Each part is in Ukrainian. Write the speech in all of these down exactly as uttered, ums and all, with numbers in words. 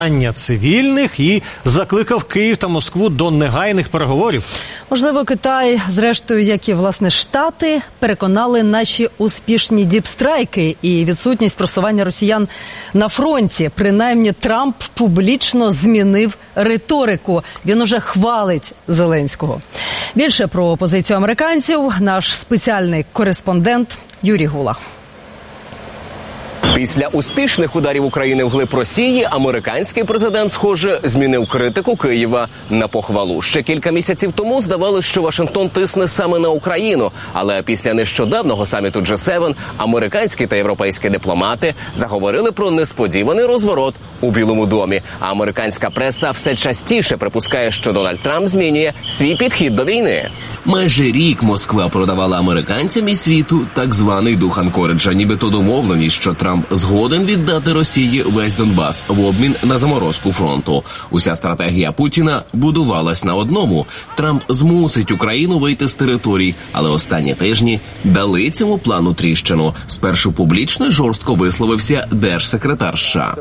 цивільних і закликав Київ та Москву до негайних переговорів. Можливо, Китай, зрештою, як і, власне, Штати, переконали наші успішні діпстрайки і відсутність просування росіян на фронті. Принаймні, Трамп публічно змінив риторику. Він уже хвалить Зеленського. Більше про позицію американців наш спеціальний кореспондент Юрій Гула. Після успішних ударів України вглиб Росії американський президент, схоже, змінив критику Києва на похвалу. Ще кілька місяців тому здавалося, що Вашингтон тисне саме на Україну. Але після нещодавнього саміту джі севен американські та європейські дипломати заговорили про несподіваний розворот у Білому домі. А американська преса все частіше припускає, що Дональд Трамп змінює свій підхід до війни. Майже рік Москва продавала американцям і світу так званий дух Анкориджа, нібито домовленість, що Трамп згоден віддати Росії весь Донбас в обмін на заморозку фронту. Уся стратегія Путіна будувалась на одному – Трамп змусить Україну вийти з територій, але останні тижні дали цьому плану тріщину. Спершу публічно й жорстко висловився держсекретар США.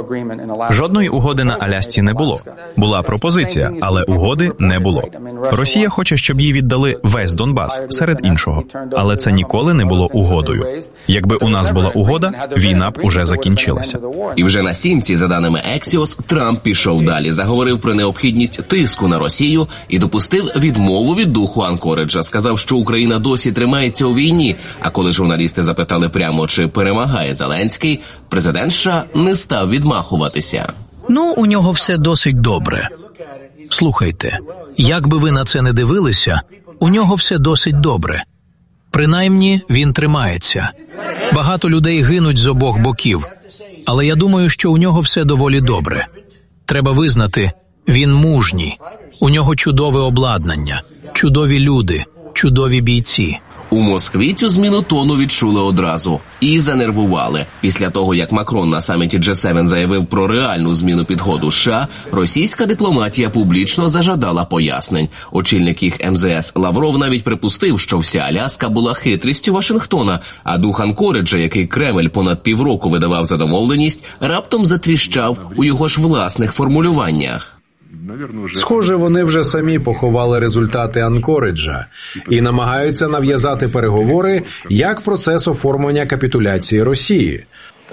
Жодної угоди на Алясці не було. Була пропозиція, але угоди не було. Росія хоче, щоб їй віддали весь Донбас, серед іншого. Але це ніколи не було угодою. Якби у нас була угода, війна б уже закінчилася. І вже на сімці, за даними Ексіос, Трамп пішов далі, заговорив про необхідність тиску на Росію і допустив відмову від духу Анкориджа. Сказав, що Україна досі тримається у війні, а коли журналісти запитали прямо, чи перемагає Зеленський, президент США не став відмахуватися. Ну, у нього все досить добре. Слухайте, як би ви на це не дивилися, у нього все досить добре. Принаймні, він тримається. Багато людей гинуть з обох боків, але я думаю, що у нього все доволі добре. Треба визнати, він мужній, у нього чудове обладнання, чудові люди, чудові бійці. У Москві цю зміну тону відчули одразу і занервували. Після того, як Макрон на саміті джі севен заявив про реальну зміну підходу США, російська дипломатія публічно зажадала пояснень. Очільник їх ем зе ес Лавров навіть припустив, що вся Аляска була хитрістю Вашингтона, а дух Анкориджа, який Кремль понад півроку видавав за домовленість, раптом затріщав у його ж власних формулюваннях. Схоже, вони вже самі поховали результати Анкориджа і намагаються нав'язати переговори як процес оформлення капітуляції Росії.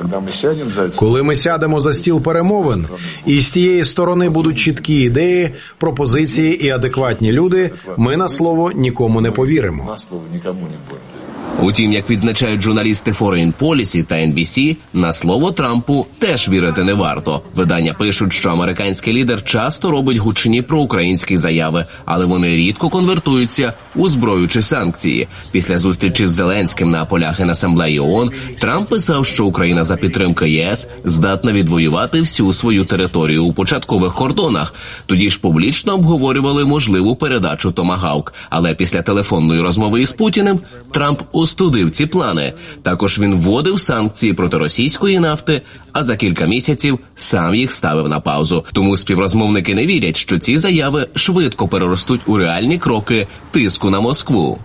Коли ми сядемо за стіл перемовин, і з тієї сторони будуть чіткі ідеї, пропозиції і адекватні люди, ми на слово нікому не повіримо. Утім, як відзначають журналісти Foreign Policy та ен бі сі, на слово Трампу теж вірити не варто. Видання пишуть, що американський лідер часто робить гучні проукраїнські заяви, але вони рідко конвертуються у зброю чи санкції. Після зустрічі з Зеленським на полях Генасамблеї ООН Трамп писав, що Україна за підтримки ЄС здатна відвоювати всю свою територію у початкових кордонах. Тоді ж публічно обговорювали можливу передачу Томагавк. Але після телефонної розмови із Путіним Трамп остудив ці плани. Також він вводив санкції проти російської нафти, а за кілька місяців сам їх ставив на паузу. Тому співрозмовники не вірять, що ці заяви швидко переростуть у реальні кроки тиску на Москву.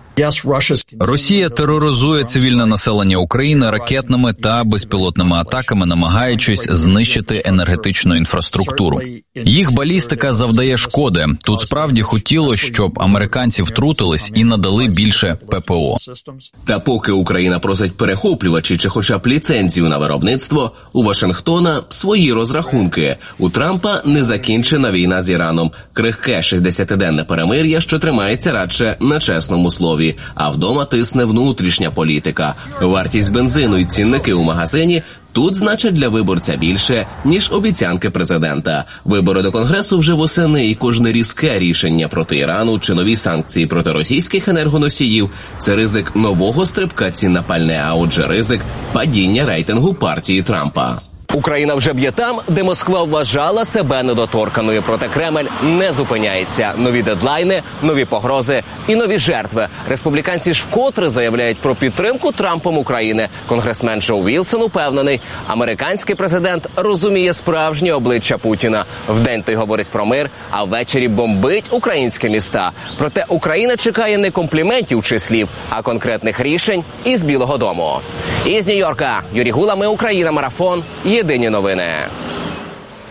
Росія тероризує цивільне населення України ракетними та безпілотними атаками, намагаючись знищити енергетичну інфраструктуру. Їх балістика завдає шкоди. Тут справді хотілося, щоб американці втрутились і надали більше пе пе о. Та поки Україна просить перехоплювачі чи хоча б ліцензію на виробництво, у Вашингтона свої розрахунки. У Трампа незакінчена війна з Іраном, крихке шістдесятиденне перемир'я, що тримається радше на чесному слові. А вдома тисне внутрішня політика. Вартість бензину і цінники у магазині тут значать для виборця більше, ніж обіцянки президента. Вибори до Конгресу вже восени, і кожне різке рішення проти Ірану чи нові санкції проти російських енергоносіїв – це ризик нового стрибка цін на пальне, а отже ризик падіння рейтингу партії Трампа. Україна вже б'є там, де Москва вважала себе недоторканою. Проте Кремль не зупиняється. Нові дедлайни, нові погрози і нові жертви. Республіканці ж вкотре заявляють про підтримку Трампом України. Конгресмен Джо Вілсон упевнений, американський президент розуміє справжнє обличчя Путіна. Вдень той говорить про мир, а ввечері бомбить українські міста. Проте Україна чекає не компліментів чи слів, а конкретних рішень із Білого дому. Із Нью-Йорка Юрій Гула, ми Україна, марафон. Єдині новини.